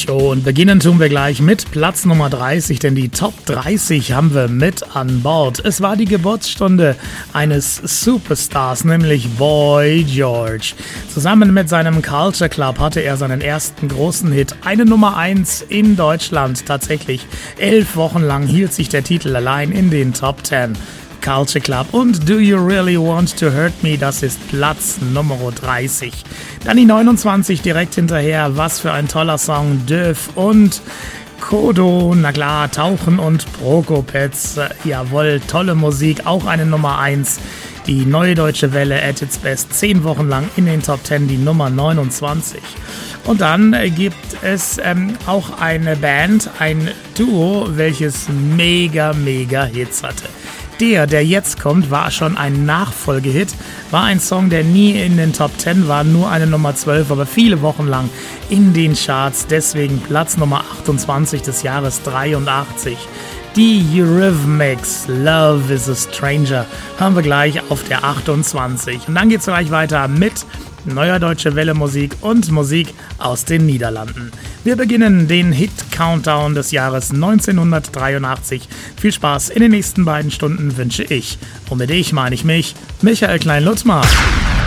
Show und beginnen tun wir gleich mit Platz Nummer 30, denn die Top 30 haben wir mit an Bord. Es war die Geburtsstunde eines Superstars, nämlich Boy George. Zusammen mit seinem Culture Club hatte er seinen ersten großen Hit, eine Nummer 1 in Deutschland. Tatsächlich 11 Wochen lang hielt sich der Titel allein in den Top 10. Culture Club und Do You Really Want to Hurt Me, das ist Platz Nummer 30. Dann die 29 direkt hinterher, was für ein toller Song, Döf und Kodo, na klar, Tauchen und Prokopetz, jawohl, tolle Musik, auch eine Nummer 1. Die Neue Deutsche Welle at its best, 10 Wochen lang in den Top 10, die Nummer 29. Und dann gibt es auch eine Band, ein Duo, welches mega Hits hatte. Der jetzt kommt, war schon ein Nachfolgehit, war ein Song, der nie in den Top 10 war, nur eine Nummer 12, aber viele Wochen lang in den Charts, deswegen Platz Nummer 28 des Jahres 83. Die Eurythmics, Love is a Stranger, haben wir gleich auf der 28. Und dann geht's gleich weiter mit Neuer Deutsche Welle Musik und Musik aus den Niederlanden. Wir beginnen den Hit-Countdown des Jahres 1983. Viel Spaß in den nächsten beiden Stunden wünsche ich. Und mit ich meine ich mich, Michael Klein-Lutzmer.